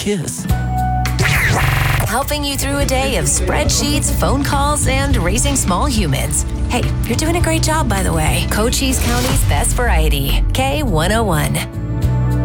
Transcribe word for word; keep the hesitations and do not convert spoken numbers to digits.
kiss. Helping you through a day of spreadsheets, phone calls, and raising small humans. Hey, you're doing a great job, by the way. Cochise County's best variety. K one oh one.